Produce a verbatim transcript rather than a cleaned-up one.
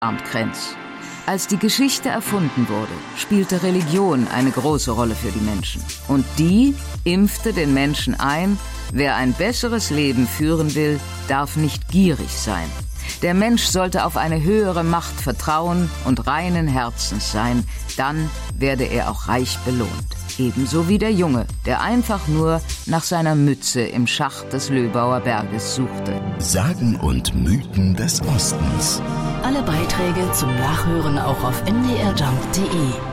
Krenz. Als die Geschichte erfunden wurde, spielte Religion eine große Rolle für die Menschen. Und die impfte den Menschen ein, wer ein besseres Leben führen will, darf nicht gierig sein. Der Mensch sollte auf eine höhere Macht vertrauen und reinen Herzens sein, dann werde er auch reich belohnt. Ebenso wie der Junge, der einfach nur nach seiner Mütze im Schacht des Löbauer Berges suchte. Sagen und Mythen des Ostens. Alle Beiträge zum Nachhören auch auf n d r jump punkt d e.